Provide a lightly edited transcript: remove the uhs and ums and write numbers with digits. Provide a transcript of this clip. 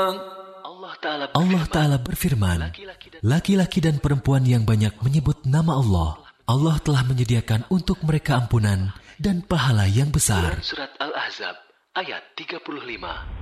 Allah Ta'ala berfirman, laki-laki dan perempuan yang banyak menyebut nama Allah, Allah telah menyediakan untuk mereka ampunan dan pahala yang besar. Surat Al-Ahzab ayat 35.